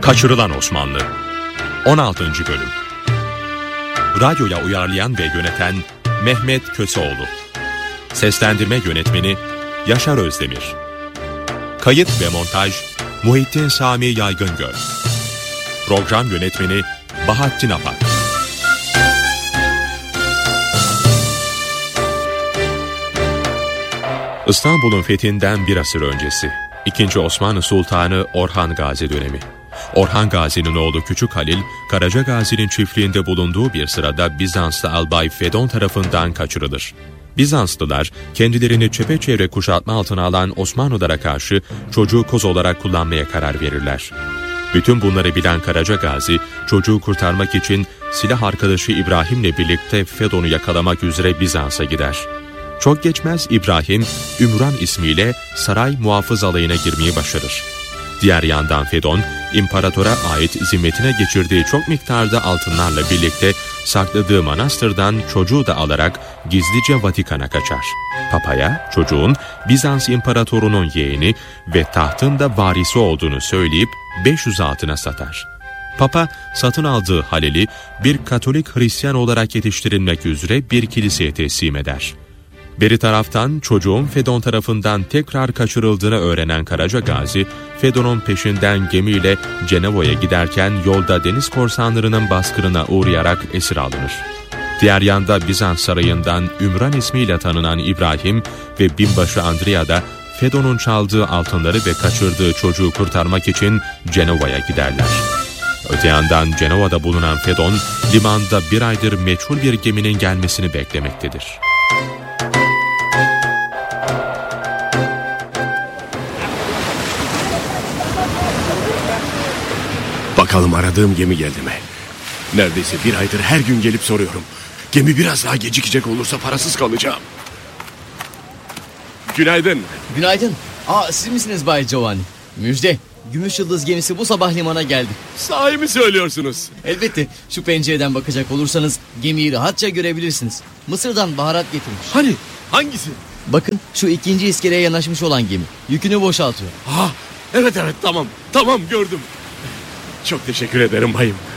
Kaçırılan Osmanlı 16. Bölüm. Radyoya uyarlayan ve yöneten Mehmet Köseoğlu. Seslendirme yönetmeni Yaşar Özdemir. Kayıt ve montaj Muhittin Sami Yaygıngöl. Program yönetmeni Bahattin Apak. İstanbul'un fethinden bir asır öncesi. 2. Osmanlı Sultanı Orhan Gazi dönemi. Orhan Gazi'nin oğlu Küçük Halil, Karaca Gazi'nin çiftliğinde bulunduğu bir sırada Bizanslı albay Fedon tarafından kaçırılır. Bizanslılar kendilerini çepeçevre kuşatma altına alan Osmanlılara karşı çocuğu koz olarak kullanmaya karar verirler. Bütün bunları bilen Karaca Gazi, çocuğu kurtarmak için silah arkadaşı İbrahim'le birlikte Fedon'u yakalamak üzere Bizans'a gider. Çok geçmez İbrahim, Ümran ismiyle saray muhafız alayına girmeyi başarır. Diğer yandan Fedon, imparatora ait zimmetine geçirdiği çok miktarda altınlarla birlikte sakladığı manastırdan çocuğu da alarak gizlice Vatikan'a kaçar. Papa'ya çocuğun Bizans imparatorunun yeğeni ve tahtın da varisi olduğunu söyleyip 500 altına satar. Papa satın aldığı Halil'i bir Katolik Hristiyan olarak yetiştirilmek üzere bir kiliseye teslim eder. Beri taraftan çocuğun Fedon tarafından tekrar kaçırıldığını öğrenen Karaca Gazi, Fedon'un peşinden gemiyle Cenevo'ya giderken yolda deniz korsanlarının baskınına uğrayarak esir alınır. Diğer yanda Bizans sarayından Ümran ismiyle tanınan İbrahim ve binbaşı Andrea da Fedon'un çaldığı altınları ve kaçırdığı çocuğu kurtarmak için Cenevo'ya giderler. Öte yandan Cenevo'da bulunan Fedon, limanda bir aydır meçhul bir geminin gelmesini beklemektedir. Bakalım aradığım gemi geldi mi? Neredeyse bir aydır her gün gelip soruyorum. Gemi biraz daha gecikecek olursa parasız kalacağım. Günaydın. Günaydın. Siz misiniz Bay Giovanni? Müjde. Gümüş Yıldız gemisi bu sabah limana geldi. Sahi mi söylüyorsunuz? Elbette. Şu pencereden bakacak olursanız gemiyi rahatça görebilirsiniz. Mısır'dan baharat getirmiş. Hani? Hangisi? Bakın şu 2. iskeleye yanaşmış olan gemi. Yükünü boşaltıyor. Evet tamam gördüm. Çok teşekkür ederim bayım.